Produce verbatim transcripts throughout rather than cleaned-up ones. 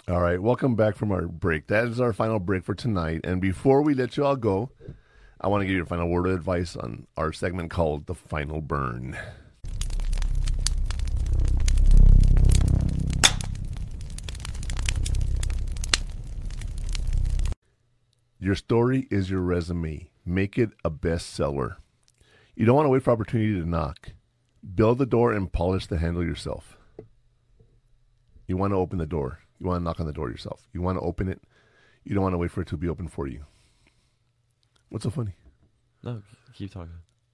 All right, welcome back from our break. That is our final break for tonight. And before we let you all go, I want to give you a final word of advice on our segment called The Final Burn. Your story is your resume. Make it a bestseller. You don't want to wait for opportunity to knock. Build the door and polish the handle yourself. You want to open the door. You want to knock on the door yourself. You want to open it. You don't want to wait for it to be open for you. What's so funny? No, keep talking.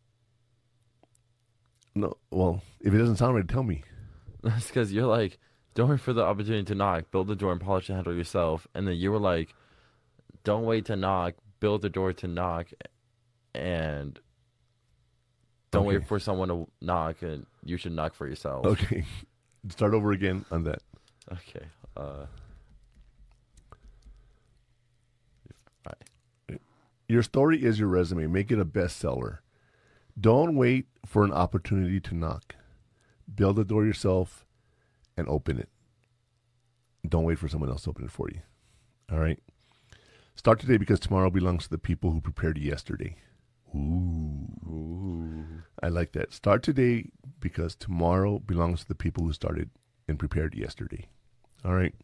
No, well, if it doesn't sound right, tell me. That's because you're like, don't wait for the opportunity to knock. Build the door and polish the handle yourself. And then you were like, don't wait to knock. Build the door to knock. And don't Okay. wait for someone to knock. And you should knock for yourself. Okay. Start over again on that. Okay. Uh, right. Your story is your resume. Make it a bestseller. Don't wait for an opportunity to knock. Build the door yourself and open it. Don't wait for someone else to open it for you. All right? Start today because tomorrow belongs to the people who prepared yesterday. Ooh. Ooh. I like that. Start today because tomorrow belongs to the people who started and prepared yesterday. All right?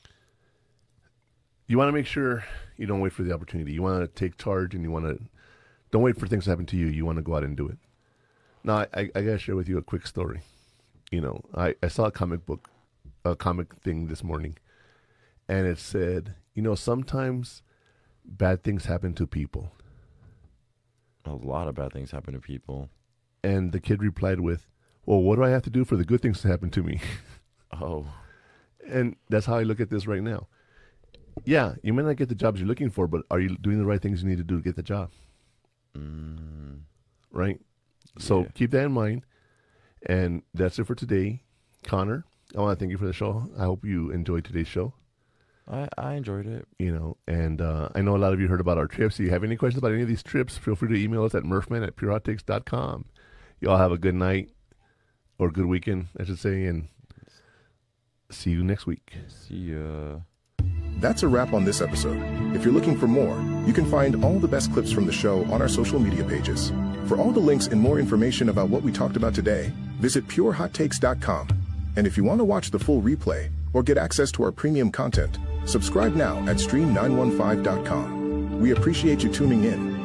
You want to make sure you don't wait for the opportunity. You want to take charge and you want to, don't wait for things to happen to you. You want to go out and do it. Now, I, I, I got to share with you a quick story. You know, I, I saw a comic book, a comic thing this morning, and it said, you know, sometimes bad things happen to people. A lot of bad things happen to people. And the kid replied with, well, what do I have to do for the good things to happen to me? Oh. And that's how I look at this right now. Yeah, you may not get the jobs you're looking for, but are you doing the right things you need to do to get the job? Mm. Right? So Yeah. keep that in mind. And that's it for today. Connor, I want to thank you for the show. I hope you enjoyed today's show. I, I enjoyed it. You know, and uh, I know a lot of you heard about our trips. If you have any questions about any of these trips, feel free to email us at murphman at pure hot takes dot com. You all have a good night or good weekend, I should say, and see you next week. See ya. That's a wrap on this episode. If you're looking for more, you can find all the best clips from the show on our social media pages. For all the links and more information about what we talked about today, visit pure hot takes dot com. And if you want to watch the full replay or get access to our premium content, subscribe now at stream nine one five dot com. We appreciate you tuning in.